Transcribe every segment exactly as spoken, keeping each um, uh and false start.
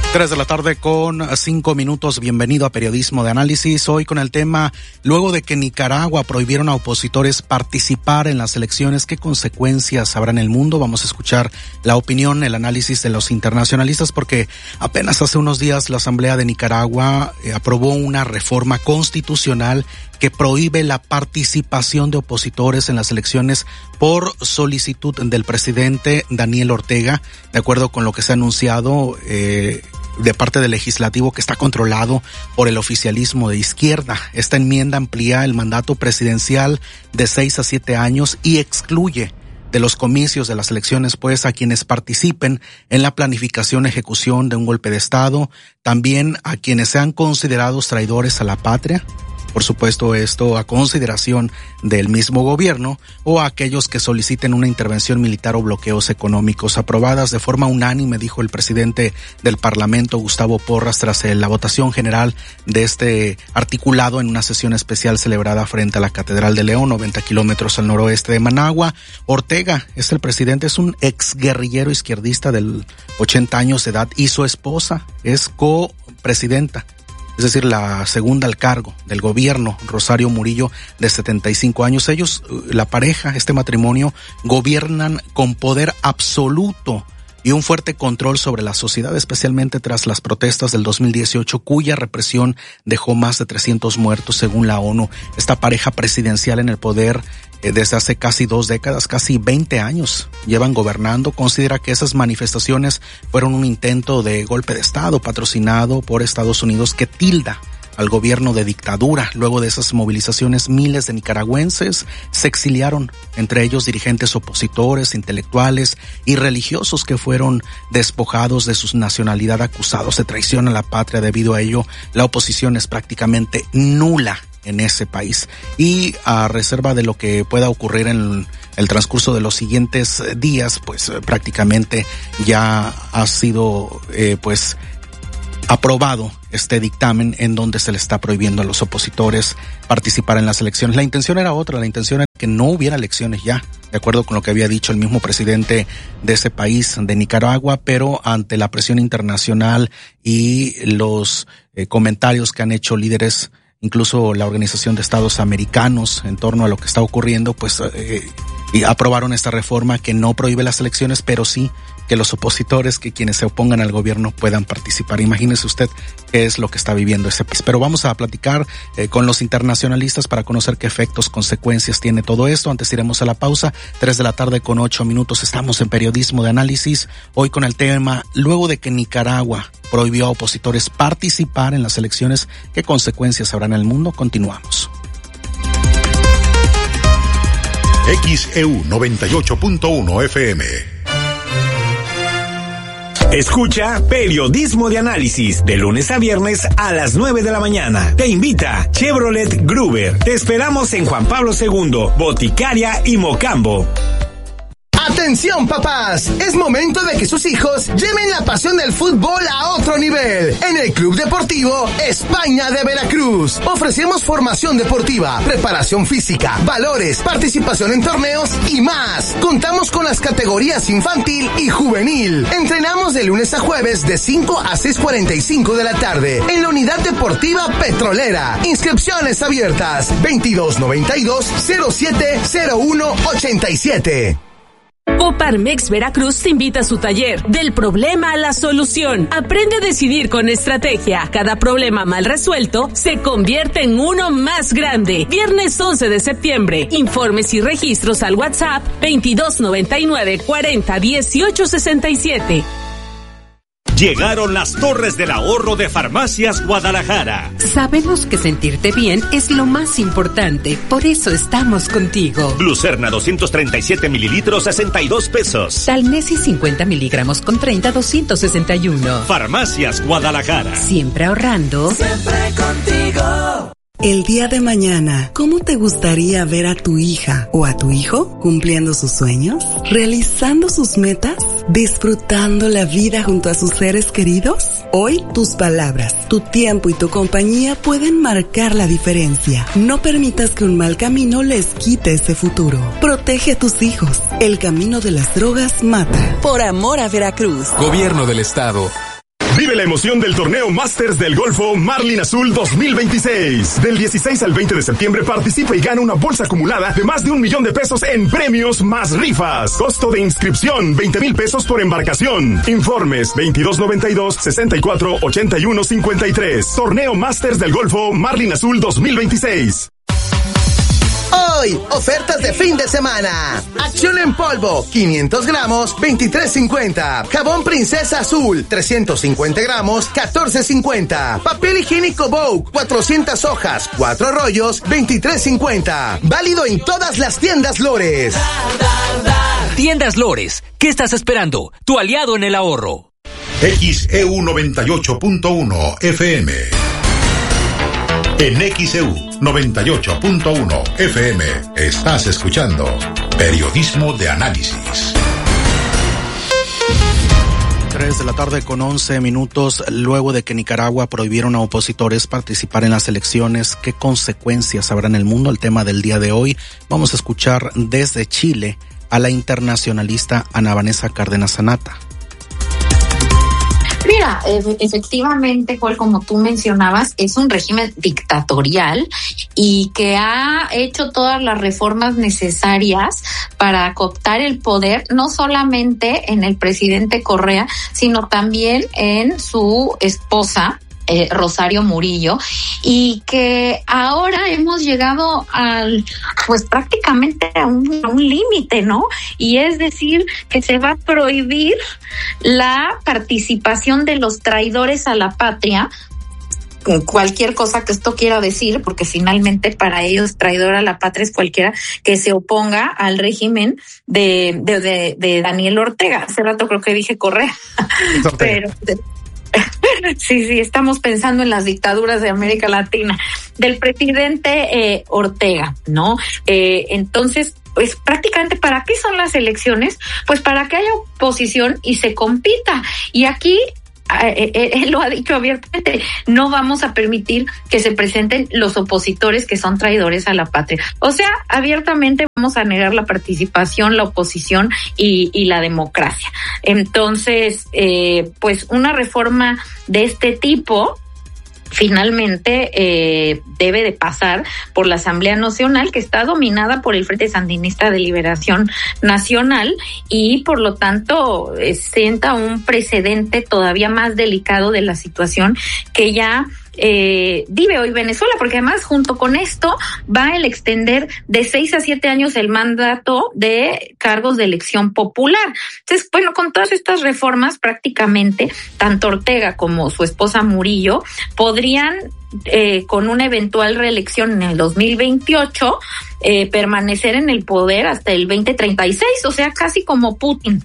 Tres de la tarde con cinco minutos. Bienvenido a Periodismo de Análisis. Hoy con el tema, luego de que Nicaragua prohibieron a opositores participar en las elecciones, ¿qué consecuencias habrá en el mundo? Vamos a escuchar la opinión, el análisis de los internacionalistas, porque apenas hace unos días la Asamblea de Nicaragua eh, aprobó una reforma constitucional que prohíbe la participación de opositores en las elecciones por solicitud del presidente Daniel Ortega, de acuerdo con lo que se ha anunciado eh, de parte del legislativo, que está controlado por el oficialismo de izquierda. Esta enmienda amplía el mandato presidencial de seis a siete años y excluye de los comicios de las elecciones, pues, a quienes participen en la planificación y ejecución de un golpe de Estado, también a quienes sean considerados traidores a la patria, por supuesto esto a consideración del mismo gobierno, o a aquellos que soliciten una intervención militar o bloqueos económicos. Aprobadas de forma unánime, dijo el presidente del Parlamento, Gustavo Porras, tras la votación general de este articulado en una sesión especial celebrada frente a la Catedral de León, noventa kilómetros al noroeste de Managua. Ortega es el presidente, es un exguerrillero izquierdista de ochenta años de edad, y su esposa es copresidenta, es decir, la segunda al cargo del gobierno, Rosario Murillo, de setenta y cinco años. Ellos, la pareja, este matrimonio, gobiernan con poder absoluto y un fuerte control sobre la sociedad, especialmente tras las protestas del dos mil dieciocho, cuya represión dejó más de trescientos muertos según la ONU. Esta pareja presidencial en el poder eh, desde hace casi dos décadas, casi veinte años, llevan gobernando. Considera que esas manifestaciones fueron un intento de golpe de Estado patrocinado por Estados Unidos, que tilda al gobierno de dictadura. Luego de esas movilizaciones, miles de nicaragüenses se exiliaron, entre ellos dirigentes opositores, intelectuales y religiosos que fueron despojados de su nacionalidad, acusados de traición a la patria. Debido a ello, la oposición es prácticamente nula en ese país. Y a reserva de lo que pueda ocurrir en el transcurso de los siguientes días, pues prácticamente ya ha sido eh, pues aprobado este dictamen en donde se le está prohibiendo a los opositores participar en las elecciones. La intención era otra, la intención era que no hubiera elecciones ya, de acuerdo con lo que había dicho el mismo presidente de ese país, de Nicaragua, pero ante la presión internacional y los eh, comentarios que han hecho líderes, incluso la Organización de Estados Americanos, en torno a lo que está ocurriendo, pues eh, y aprobaron esta reforma que no prohíbe las elecciones, pero sí que los opositores, que quienes se opongan al gobierno puedan participar. Imagínese usted qué es lo que está viviendo ese país. Pero vamos a platicar eh, con los internacionalistas para conocer qué efectos, consecuencias tiene todo esto. Antes iremos a la pausa. Tres de la tarde con ocho minutos. Estamos en Periodismo de Análisis. Hoy con el tema, luego de que Nicaragua prohibió a opositores participar en las elecciones, ¿qué consecuencias habrá en el mundo? Continuamos. X E U noventa y ocho punto uno F M. Escucha Periodismo de Análisis de lunes a viernes a las nueve de la mañana. Te invita Chevrolet Gruber. Te esperamos en Juan Pablo segundo, Boticaria y Mocambo. ¡Atención, papás! Es momento de que sus hijos lleven la pasión del fútbol a otro nivel. En el Club Deportivo España de Veracruz ofrecemos formación deportiva, preparación física, valores, participación en torneos y más. Contamos con las categorías infantil y juvenil. Entrenamos de lunes a jueves de cinco a seis cuarenta y cinco de la tarde en la Unidad Deportiva Petrolera. Inscripciones abiertas veintidós noventa y dos cero siete cero uno ochenta y siete. Coparmex Veracruz te invita a su taller Del problema a la solución. Aprende a decidir con estrategia. Cada problema mal resuelto se convierte en uno más grande. Viernes once de septiembre. Informes y registros al WhatsApp veintidós noventa y nueve cuarenta dieciocho sesenta y siete. Llegaron las Torres del Ahorro de Farmacias Guadalajara. Sabemos que sentirte bien es lo más importante, por eso estamos contigo. Glucerna doscientos treinta y siete mililitros, sesenta y dos pesos. Talnesi cincuenta miligramos con treinta, doscientos sesenta y uno. Farmacias Guadalajara. Siempre ahorrando. Siempre contigo. El día de mañana, ¿cómo te gustaría ver a tu hija o a tu hijo cumpliendo sus sueños, realizando sus metas, disfrutando la vida junto a sus seres queridos? Hoy, tus palabras, tu tiempo y tu compañía pueden marcar la diferencia. No permitas que un mal camino les quite ese futuro. Protege a tus hijos. El camino de las drogas mata. Por amor a Veracruz. Gobierno del Estado. Vive la emoción del torneo Masters del Golfo Marlin Azul dos mil veintiséis. Del dieciséis al veinte de septiembre participa y gana una bolsa acumulada de más de un millón de pesos en premios más rifas. Costo de inscripción veinte mil pesos por embarcación. Informes veintidós noventa y dos, sesenta y cuatro, ochenta y uno cincuenta y tres. Torneo Masters del Golfo Marlin Azul dos mil veintiséis. Hoy, ofertas de fin de semana. Acción en polvo, quinientos gramos, veintitrés cincuenta. Jabón Princesa Azul, trescientos cincuenta gramos, catorce cincuenta. Papel higiénico Vogue, cuatrocientas hojas, cuatro rollos, veintitrés cincuenta. Válido en todas las tiendas Lores. Tiendas Lores, ¿qué estás esperando? Tu aliado en el ahorro. X E U noventa y ocho punto uno F M. En X E U noventa y ocho punto uno F M estás escuchando Periodismo de Análisis. tres de la tarde con once minutos, luego de que Nicaragua prohibieron a opositores participar en las elecciones, ¿qué consecuencias habrá en el mundo? El tema del día de hoy. Vamos a escuchar desde Chile a la internacionalista Ana Vanessa Cárdenas Zanata. Mira, efectivamente, Joel, como tú mencionabas, es un régimen dictatorial y que ha hecho todas las reformas necesarias para cooptar el poder, no solamente en el presidente Correa, sino también en su esposa, Eh, Rosario Murillo, y que ahora hemos llegado al, pues prácticamente a un, a un límite, ¿no? Y es decir, que se va a prohibir la participación de los traidores a la patria, cualquier cosa que esto quiera decir, porque finalmente para ellos traidor a la patria es cualquiera que se oponga al régimen de, de, de, de Daniel Ortega. Hace rato creo que dije Correa, pero... De, Sí, sí, estamos pensando en las dictaduras de América Latina, del presidente eh, Ortega, ¿no? Eh, entonces, pues prácticamente, ¿para qué son las elecciones? Pues para que haya oposición y se compita. Y aquí, eh, eh, él lo ha dicho abiertamente, no vamos a permitir que se presenten los opositores que son traidores a la patria. O sea, abiertamente vamos a negar la participación, la oposición y, y la democracia. Entonces, eh, pues una reforma de este tipo finalmente eh, debe de pasar por la Asamblea Nacional, que está dominada por el Frente Sandinista de Liberación Nacional, y por lo tanto eh, sienta un precedente todavía más delicado de la situación que ya Eh, vive hoy Venezuela, porque además junto con esto va el extender de seis a siete años el mandato de cargos de elección popular. Entonces, bueno, con todas estas reformas prácticamente tanto Ortega como su esposa Murillo podrían eh, con una eventual reelección en el dos mil veintiocho eh, permanecer en el poder hasta el veinte treinta y seis, o sea, casi como Putin.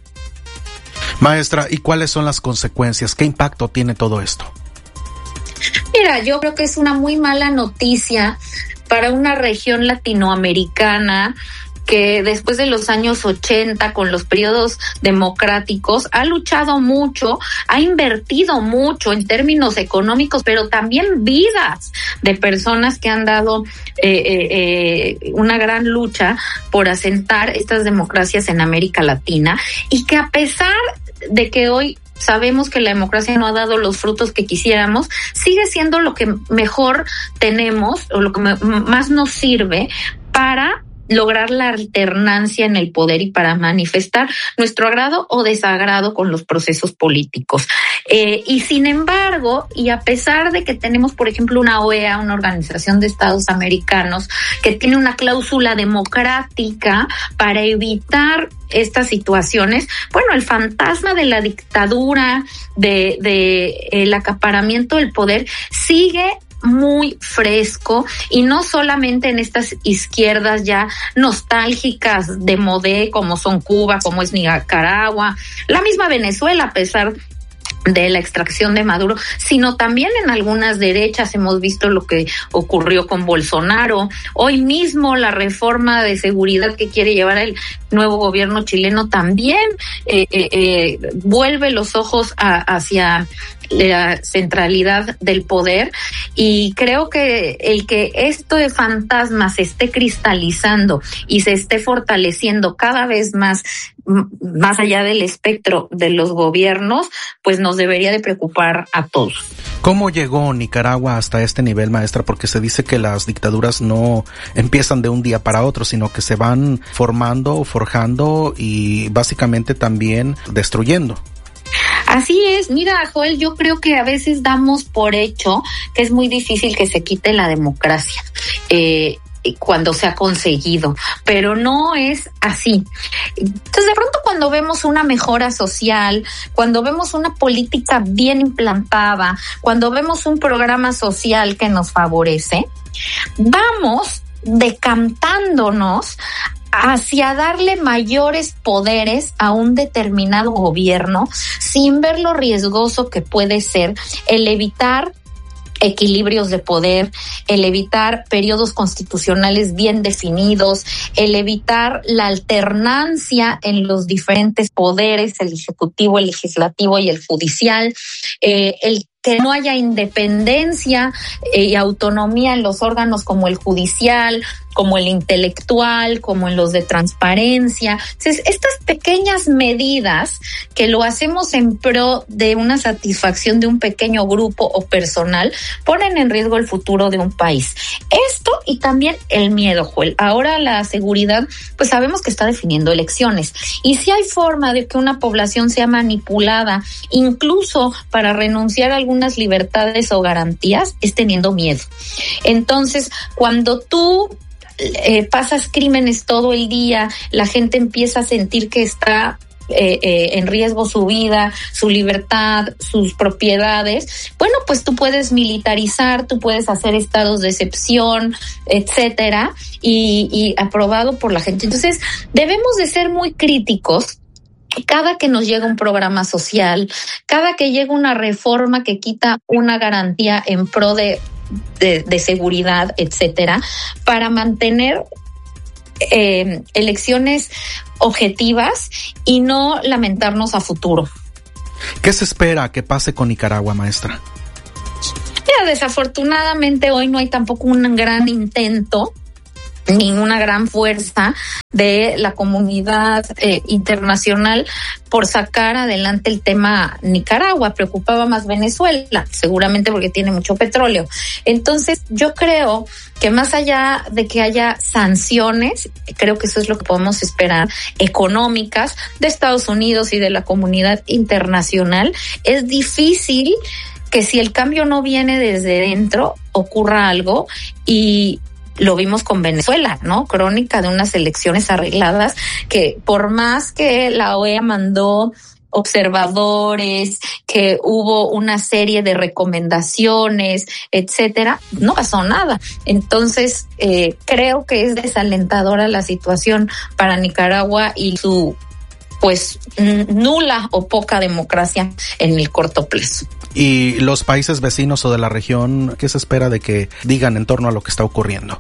Maestra, ¿y cuáles son las consecuencias? ¿Qué impacto tiene todo esto? Mira, yo creo que es una muy mala noticia para una región latinoamericana que después de los años ochenta, con los periodos democráticos, ha luchado mucho, ha invertido mucho en términos económicos, pero también vidas de personas que han dado eh, eh, una gran lucha por asentar estas democracias en América Latina, y que a pesar de que hoy sabemos que la democracia no ha dado los frutos que quisiéramos, sigue siendo lo que mejor tenemos o lo que más nos sirve para lograr la alternancia en el poder y para manifestar nuestro agrado o desagrado con los procesos políticos. Eh, y sin embargo, y a pesar de que tenemos, por ejemplo, una O E A, una Organización de Estados Americanos, que tiene una cláusula democrática para evitar estas situaciones, bueno, el fantasma de la dictadura, de, de el acaparamiento del poder sigue muy fresco, y no solamente en estas izquierdas ya nostálgicas de modé como son Cuba, como es Nicaragua, la misma Venezuela, a pesar de la extracción de Maduro, sino también en algunas derechas. Hemos visto lo que ocurrió con Bolsonaro. Hoy mismo la reforma de seguridad que quiere llevar el nuevo gobierno chileno también eh, eh, eh, vuelve los ojos a, hacia la centralidad del poder, y creo que el que esto de fantasmas se esté cristalizando y se esté fortaleciendo cada vez más, más allá del espectro de los gobiernos, pues nos debería de preocupar a todos. ¿Cómo llegó Nicaragua hasta este nivel, maestra? Porque se dice que las dictaduras no empiezan de un día para otro, sino que se van formando, forjando y básicamente también destruyendo. Así es, mira, Joel, yo creo que a veces damos por hecho que es muy difícil que se quite la democracia eh, cuando se ha conseguido, pero no es así. Entonces, de pronto cuando vemos una mejora social, cuando vemos una política bien implantada, cuando vemos un programa social que nos favorece, vamos decantándonos hacia darle mayores poderes a un determinado gobierno sin ver lo riesgoso que puede ser el evitar equilibrios de poder, el evitar periodos constitucionales bien definidos, el evitar la alternancia en los diferentes poderes, el ejecutivo, el legislativo y el judicial, eh, el que no haya independencia y autonomía en los órganos como el judicial, como el intelectual, como en los de transparencia. Entonces, estas pequeñas medidas que lo hacemos en pro de una satisfacción de un pequeño grupo o personal ponen en riesgo el futuro de un país. Esto y también el miedo, Joel. Ahora la seguridad, pues sabemos que está definiendo elecciones. Y si hay forma de que una población sea manipulada, incluso para renunciar a algunas libertades o garantías, es teniendo miedo. Entonces, cuando tú Eh, pasas crímenes todo el día, la gente empieza a sentir que está eh, eh, en riesgo su vida, su libertad, sus propiedades, bueno, pues tú puedes militarizar, tú puedes hacer estados de excepción, etcétera, y, y aprobado por la gente. Entonces, debemos de ser muy críticos cada que nos llega un programa social, cada que llega una reforma que quita una garantía en pro de De, de seguridad, etcétera, para mantener eh, elecciones objetivas y no lamentarnos a futuro. ¿Qué se espera que pase con Nicaragua, maestra? Mira, desafortunadamente hoy no hay tampoco un gran intento ni una gran fuerza de la comunidad eh, internacional por sacar adelante el tema Nicaragua. Preocupaba más Venezuela, seguramente porque tiene mucho petróleo. Entonces, yo creo que más allá de que haya sanciones, creo que eso es lo que podemos esperar, económicas de Estados Unidos y de la comunidad internacional, es difícil que si el cambio no viene desde dentro, ocurra algo. Y lo vimos con Venezuela, ¿no? Crónica de unas elecciones arregladas que por más que la O E A mandó observadores, que hubo una serie de recomendaciones, etcétera, no pasó nada. Entonces, eh, creo que es desalentadora la situación para Nicaragua y su, pues, nula o poca democracia en el corto plazo. ¿Y los países vecinos o de la región, qué se espera de que digan en torno a lo que está ocurriendo?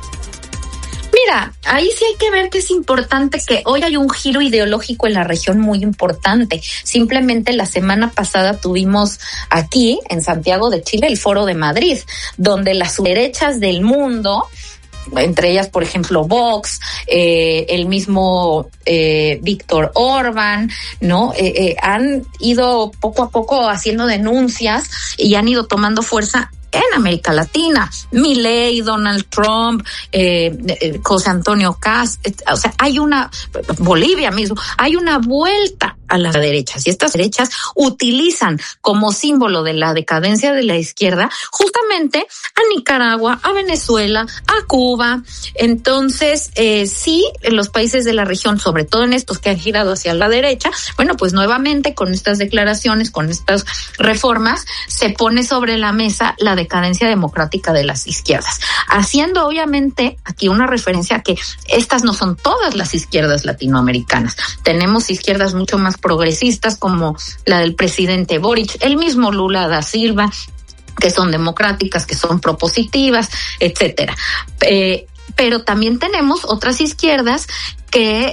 Mira, ahí sí hay que ver que es importante que hoy hay un giro ideológico en la región muy importante. Simplemente la semana pasada tuvimos aquí, en Santiago de Chile, el Foro de Madrid, donde las derechas del mundo, entre ellas, por ejemplo, Vox, eh, el mismo eh, Víctor Orbán, ¿no? Eh, eh, han ido poco a poco haciendo denuncias y han ido tomando fuerza en América Latina. Milei, Donald Trump, eh, eh, José Antonio Kast, eh, o sea, hay una, Bolivia mismo, hay una vuelta a las derechas, y estas derechas utilizan como símbolo de la decadencia de la izquierda justamente a Nicaragua, a Venezuela, a Cuba. Entonces, eh, sí, en los países de la región, sobre todo en estos que han girado hacia la derecha, bueno, pues nuevamente con estas declaraciones, con estas reformas, se pone sobre la mesa la decadencia democrática de las izquierdas, haciendo obviamente aquí una referencia a que estas no son todas las izquierdas latinoamericanas. Tenemos izquierdas mucho más progresistas como la del presidente Boric, el mismo Lula da Silva, que son democráticas, que son propositivas, etcétera. Eh, pero también tenemos otras izquierdas que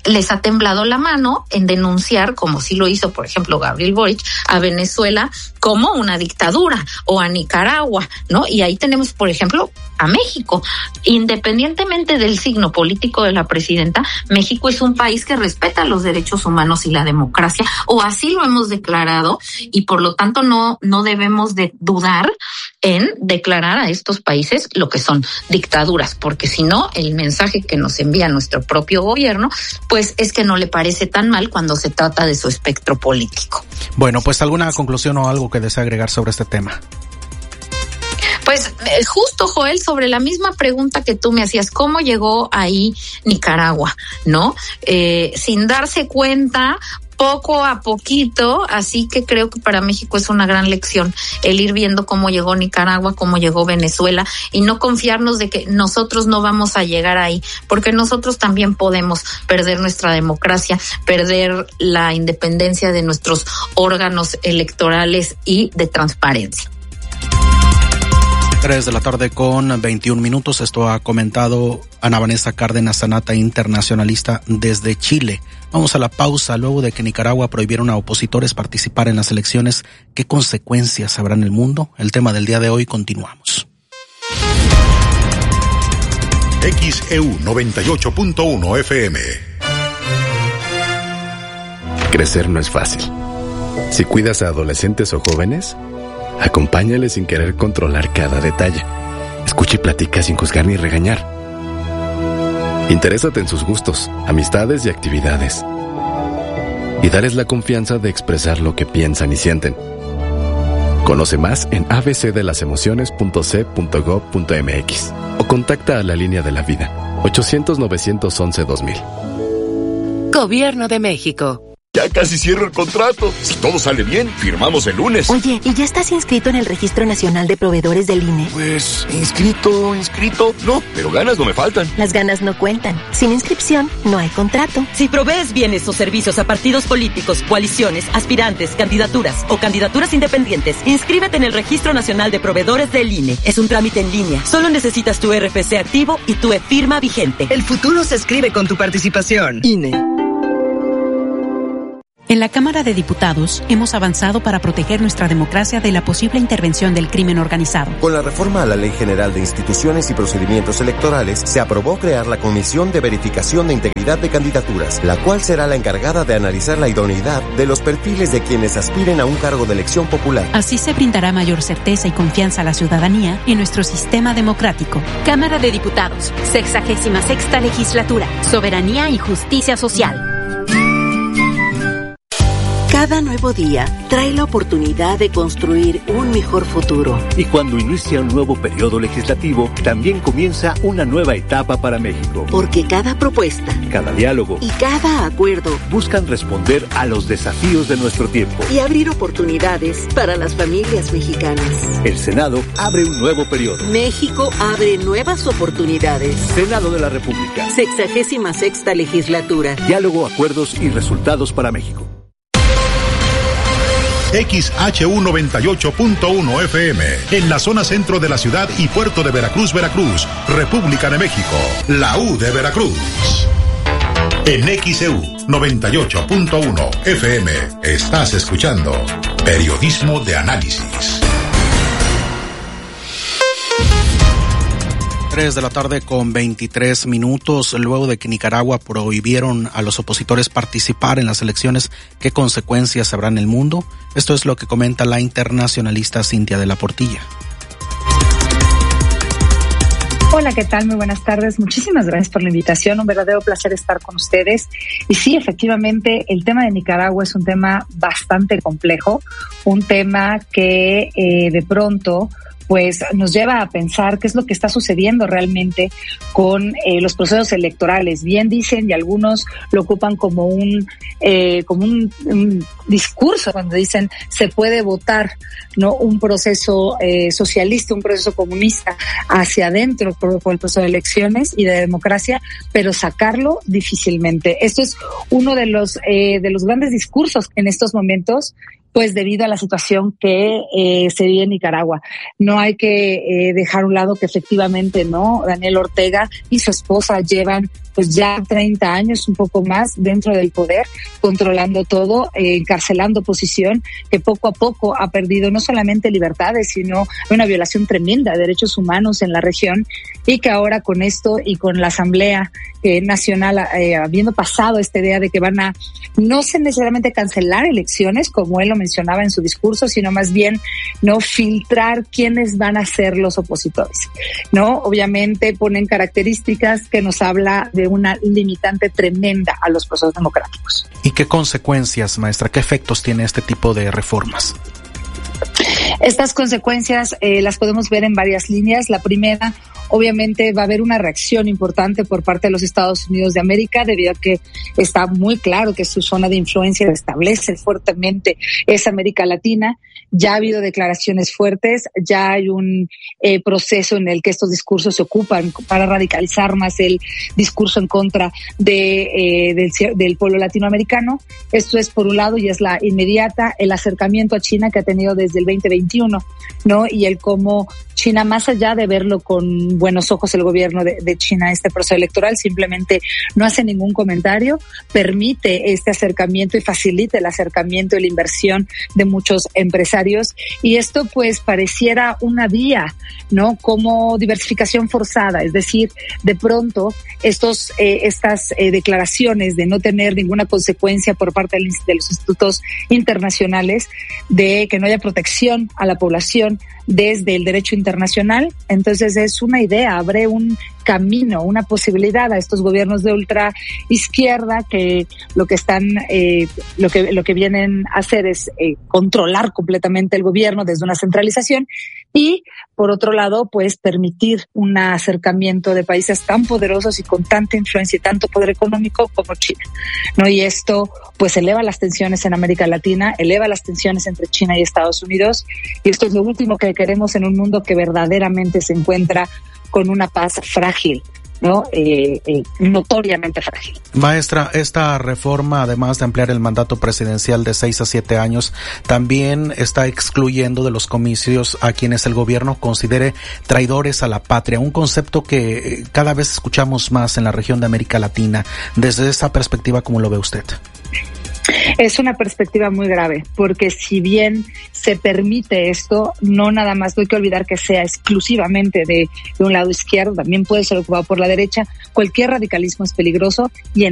les ha temblado la mano en denunciar, como sí lo hizo, por ejemplo, Gabriel Boric, a Venezuela como una dictadura, o a Nicaragua, ¿no? Y ahí tenemos, por ejemplo, a México. Independientemente del signo político de la presidenta, México es un país que respeta los derechos humanos y la democracia, o así lo hemos declarado, y por lo tanto no, no debemos de dudar en declarar a estos países lo que son dictaduras, porque si no, el mensaje que nos envía nuestro propio gobierno, pues es que no le parece tan mal cuando se trata de su espectro político. Bueno, pues alguna conclusión o algo que desea agregar sobre este tema. Pues justo, Joel, sobre la misma pregunta que tú me hacías, ¿cómo llegó ahí Nicaragua? ¿No? Eh, sin darse cuenta, poco a poquito, así que creo que para México es una gran lección el ir viendo cómo llegó Nicaragua, cómo llegó Venezuela, y no confiarnos de que nosotros no vamos a llegar ahí, porque nosotros también podemos perder nuestra democracia, perder la independencia de nuestros órganos electorales y de transparencia. Tres de la tarde con veintiún minutos. Esto ha comentado Ana Vanessa Cárdenas Zanata, internacionalista desde Chile. Vamos a la pausa. Luego de que Nicaragua prohibieron a opositores participar en las elecciones, ¿qué consecuencias habrá en el mundo? El tema del día de hoy, continuamos. X E U noventa y ocho punto uno F M. Crecer no es fácil. Si cuidas a adolescentes o jóvenes, acompáñales sin querer controlar cada detalle. Escucha y platica sin juzgar ni regañar. Interésate en sus gustos, amistades y actividades. Y dales la confianza de expresar lo que piensan y sienten. Conoce más en a b c de las emociones punto c punto gov punto m x o contacta a la línea de la vida ochocientos, novecientos once, dos mil. Gobierno de México. Ya casi cierro el contrato. Si todo sale bien, firmamos el lunes. Oye, ¿y ya estás inscrito en el Registro Nacional de Proveedores del I N E? Pues, inscrito, inscrito, no, pero ganas no me faltan. Las ganas no cuentan. Sin inscripción, no hay contrato. Si provees bienes o servicios a partidos políticos, coaliciones, aspirantes, candidaturas o candidaturas independientes, inscríbete en el Registro Nacional de Proveedores del I N E. Es un trámite en línea. Solo necesitas tu R F C activo y tu e-firma vigente. El futuro se escribe con tu participación. I N E. En la Cámara de Diputados hemos avanzado para proteger nuestra democracia de la posible intervención del crimen organizado. Con la reforma a la Ley General de Instituciones y Procedimientos Electorales, se aprobó crear la Comisión de Verificación de Integridad de Candidaturas, la cual será la encargada de analizar la idoneidad de los perfiles de quienes aspiren a un cargo de elección popular. Así se brindará mayor certeza y confianza a la ciudadanía en nuestro sistema democrático. Cámara de Diputados, sexagésima sexta legislatura, soberanía y justicia social. Cada nuevo día trae la oportunidad de construir un mejor futuro. Y cuando inicia un nuevo periodo legislativo, también comienza una nueva etapa para México. Porque cada propuesta, cada diálogo y cada acuerdo buscan responder a los desafíos de nuestro tiempo y abrir oportunidades para las familias mexicanas. El Senado abre un nuevo periodo. México abre nuevas oportunidades. Senado de la República. Sexagésima sexta legislatura. Diálogo, acuerdos y resultados para México. X H U noventa y ocho punto uno F M, en la zona centro de la ciudad y puerto de Veracruz, Veracruz, República de México, la U de Veracruz. En X E U noventa y ocho punto uno F M, estás escuchando Periodismo de Análisis. Tres de la tarde con veintitrés minutos. Luego de que Nicaragua prohibieron a los opositores participar en las elecciones, ¿qué consecuencias habrá en el mundo? Esto es lo que comenta la internacionalista Cintia de la Portilla. Hola, ¿qué tal? Muy buenas tardes. Muchísimas gracias por la invitación. Un verdadero placer estar con ustedes. Y sí, efectivamente, el tema de Nicaragua es un tema bastante complejo, un tema que eh, de pronto pues nos lleva a pensar qué es lo que está sucediendo realmente con eh, los procesos electorales. Bien dicen, y algunos lo ocupan como un eh, como un, un discurso cuando dicen se puede votar, ¿no? Un proceso eh, socialista, un proceso comunista hacia adentro por, por el proceso de elecciones y de democracia, pero sacarlo difícilmente. Esto es uno de los eh, de los grandes discursos en estos momentos, pues debido a la situación que eh, se vive en Nicaragua. No hay que eh, dejar a un lado que efectivamente, ¿no? Daniel Ortega y su esposa llevan pues ya treinta años, un poco más, dentro del poder, controlando todo, eh, encarcelando oposición, que poco a poco ha perdido no solamente libertades, sino una violación tremenda de derechos humanos en la región, y que ahora con esto y con la Asamblea eh, Nacional, eh, habiendo pasado esta idea de que van a no ser necesariamente cancelar elecciones, como él lo mencionaba en su discurso, sino más bien no filtrar quiénes van a ser los opositores, ¿no? Obviamente ponen características que nos habla de una limitante tremenda a los procesos democráticos. ¿Y qué consecuencias, maestra, qué efectos tiene este tipo de reformas? Estas consecuencias eh, las podemos ver en varias líneas. La primera, obviamente, va a haber una reacción importante por parte de los Estados Unidos de América, debido a que está muy claro que su zona de influencia establece fuertemente esa América Latina. Ya ha habido declaraciones fuertes, ya hay un eh, proceso en el que estos discursos se ocupan para radicalizar más el discurso en contra de eh, del, del pueblo latinoamericano. Esto es por un lado, y es la inmediata, el acercamiento a China que ha tenido desde el veinte veintiuno, ¿no? Y el cómo China, más allá de verlo con buenos ojos el gobierno de, de China, este proceso electoral, simplemente no hace ningún comentario, permite este acercamiento y facilita el acercamiento y la inversión de muchos empresarios. Y esto pues pareciera una vía, ¿no? Como diversificación forzada, es decir, de pronto estos eh, estas eh, declaraciones de no tener ninguna consecuencia por parte de los institutos internacionales, de que no haya protección a la población desde el derecho internacional, entonces es una idea, abre un camino, una posibilidad a estos gobiernos de ultra izquierda que lo que están, eh, lo que lo que vienen a hacer es eh, controlar completamente el gobierno desde una centralización, y por otro lado, pues permitir un acercamiento de países tan poderosos y con tanta influencia y tanto poder económico como China, ¿no? Y esto pues eleva las tensiones en América Latina, eleva las tensiones entre China y Estados Unidos, y esto es lo último que queremos en un mundo que verdaderamente se encuentra con una paz frágil, ¿no? Eh, eh, notoriamente frágil. Maestra, esta reforma, además de ampliar el mandato presidencial de seis a siete años, también está excluyendo de los comicios a quienes el gobierno considere traidores a la patria, un concepto que cada vez escuchamos más en la región de América Latina. Desde esa perspectiva, ¿cómo lo ve usted? Es una perspectiva muy grave, porque si bien se permite esto, no nada más, no hay que olvidar que sea exclusivamente de, de un lado izquierdo, también puede ser ocupado por la derecha. Cualquier radicalismo es peligroso, y en